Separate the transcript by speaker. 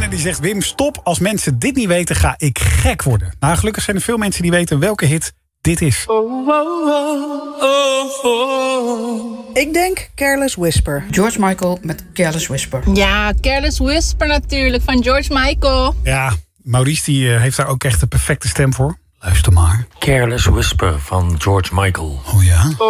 Speaker 1: En die zegt: Wim, stop. Als mensen dit niet weten, ga ik gek worden. Nou, gelukkig zijn er veel mensen die weten welke hit dit is.
Speaker 2: Ik denk Careless Whisper.
Speaker 3: George Michael met Careless Whisper.
Speaker 4: Ja, Careless Whisper natuurlijk, van George Michael.
Speaker 1: Ja, Maurice die heeft daar ook echt de perfecte stem voor. Luister maar.
Speaker 5: Careless Whisper van George Michael.
Speaker 1: Oh ja?